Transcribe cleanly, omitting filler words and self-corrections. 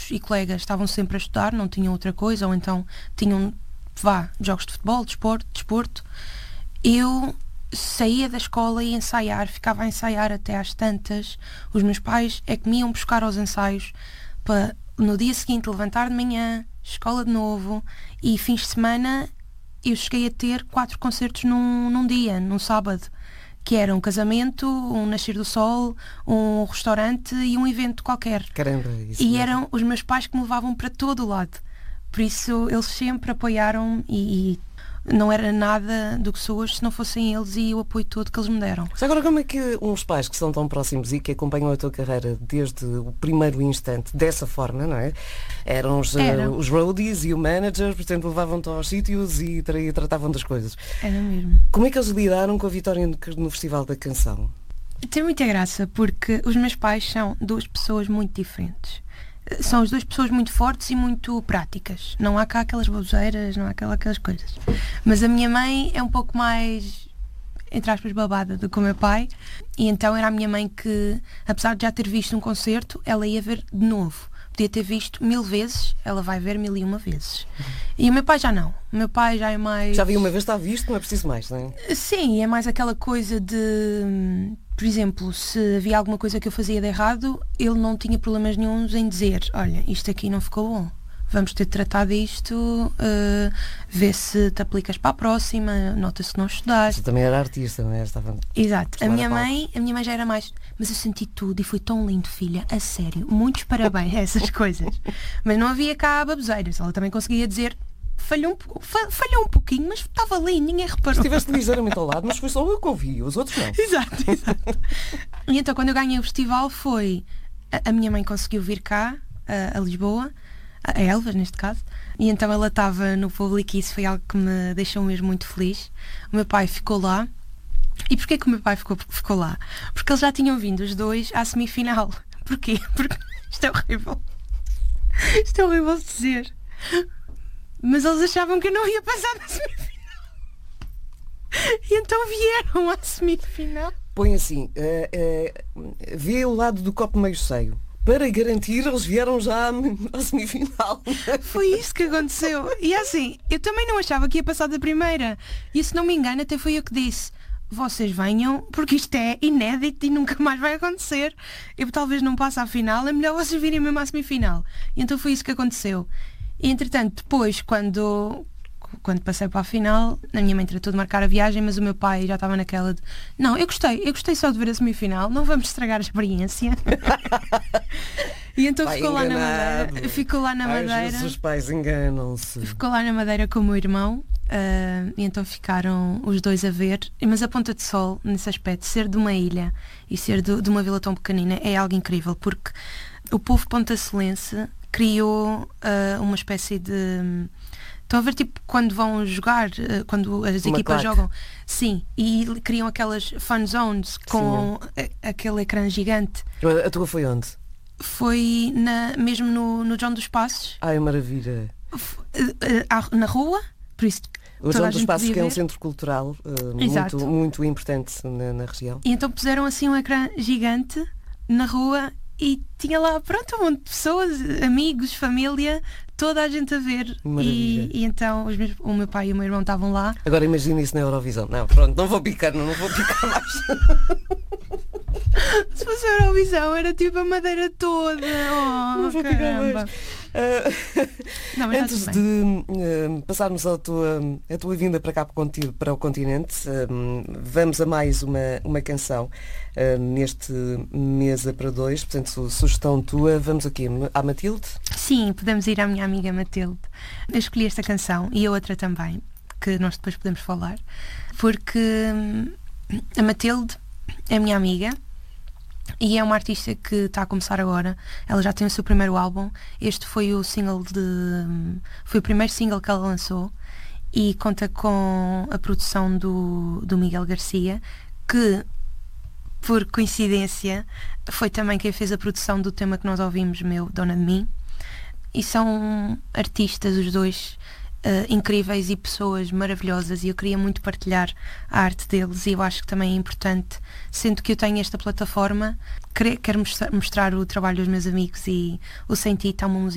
amigos e colegas estavam sempre a estudar, não tinham outra coisa, ou então tinham, jogos de futebol, desporto. Eu saía da escola e ia ensaiar, ficava a ensaiar até às tantas. Os meus pais é que me iam buscar aos ensaios para no dia seguinte levantar de manhã, escola de novo, e fins de semana eu cheguei a ter 4 concertos num dia, num sábado, que era um casamento, um nascer do sol, um restaurante e um evento qualquer. Caramba, isso E mesmo. eram os meus pais que me levavam para todo o lado. Por isso eles sempre apoiaram-me e não era nada do que sou hoje se não fossem eles e o apoio todo que eles me deram. Já agora, como é que uns pais que são tão próximos e que acompanham a tua carreira desde o primeiro instante, dessa forma, não é? Eram os roadies e o manager, portanto levavam-te aos sítios e tratavam das coisas. Era mesmo. Como é que eles lidaram com a vitória no Festival da Canção? Tem muita graça porque os meus pais são 2 pessoas muito diferentes. São as 2 pessoas muito fortes e muito práticas. Não há cá aquelas baboseiras, não há aquelas coisas. Mas a minha mãe é um pouco mais, entre aspas, babada do que o meu pai. E então era a minha mãe que, apesar de já ter visto um concerto, ela ia ver de novo. Podia ter visto 1000 vezes, ela vai ver 1001 vezes. E o meu pai já não. O meu pai já é mais... Já vi uma vez, está visto, não é preciso mais, não é? Sim, é mais aquela coisa de... Por exemplo, se havia alguma coisa que eu fazia de errado, ele não tinha problemas nenhuns em dizer: olha, isto aqui não ficou bom, vamos ter de tratar disto, ver se te aplicas para a próxima, nota-se que não estudaste. Você também era artista, não é? Exato. A minha mãe já era mais: mas eu senti tudo e foi tão lindo, filha, a sério, muitos parabéns a essas coisas. Mas não havia cá baboseiras, ela também conseguia dizer: falhou um pouquinho, mas estava ali, ninguém reparou. Estiveste ligeiramente ao lado, mas foi só eu que ouvi, os outros não. Exato. E então quando eu ganhei o festival foi... A minha mãe conseguiu vir cá, a Lisboa, a Elvas neste caso, e então ela estava no público e isso foi algo que me deixou mesmo muito feliz. O meu pai ficou lá. E porquê que o meu pai ficou lá? Porque eles já tinham vindo os 2 à semifinal. Porquê? Porque isto é horrível. Isto é horrível de dizer. Mas eles achavam que eu não ia passar na semifinal. E então vieram à semifinal. Põe assim, vê o lado do copo meio cheio. Para garantir, eles vieram já à semifinal. Foi isso que aconteceu. E assim, eu também não achava que ia passar da primeira. E se não me engano, até foi eu que disse: vocês venham, porque isto é inédito e nunca mais vai acontecer. Eu talvez não passe à final, é melhor vocês virem mesmo à semifinal. E então foi isso que aconteceu. E entretanto, depois, quando passei para a final, a minha mãe tratou de marcar a viagem, mas o meu pai já estava naquela de: não, eu gostei só de ver a semifinal, não vamos estragar a experiência. E então Pai ficou enganado. lá na Madeira. Às vezes os pais enganam-se. Ficou lá na Madeira com o meu irmão, e então ficaram os 2 a ver. Mas a Ponta de Sol, nesse aspecto, ser de uma ilha e ser de uma vila tão pequenina é algo incrível, porque o povo pontacelense criou uma espécie de... Estão a ver, tipo, quando vão jogar, quando as equipas jogam? Sim, e criam aquelas fun zones com aquele ecrã gigante. A tua foi onde? Foi mesmo no João dos Passos. Ai, maravilha. Na rua, por isso o João dos Passos, que é um centro cultural muito, muito importante na região. E então puseram assim um ecrã gigante na rua e tinha lá, pronto, um monte de pessoas, amigos, família, toda a gente a ver. E então o meu pai e o meu irmão estavam lá. Agora imagina isso na Eurovisão. Não, pronto, não vou picar mais. Se fosse a Eurovisão era tipo a Madeira toda. Não vou picar mais. Não, antes de passarmos a tua vinda para cá para o continente, vamos a mais uma canção neste Mesa para Dois. Portanto, sugestão tua. Vamos aqui à Matilde? Sim, podemos ir à minha amiga Matilde. Eu escolhi esta canção e a outra também, que nós depois podemos falar, porque a Matilde é minha amiga e é uma artista que está a começar agora. Ela já tem o seu primeiro álbum. Este foi foi o primeiro single que ela lançou e conta com a produção do Miguel Garcia, que por coincidência foi também quem fez a produção do tema que nós ouvimos, meu Dona de Mim. E são artistas os 2 incríveis e pessoas maravilhosas, e eu queria muito partilhar a arte deles, e eu acho que também é importante, sendo que eu tenho esta plataforma, quero mostrar o trabalho dos meus amigos, e o Sem Ti está uma música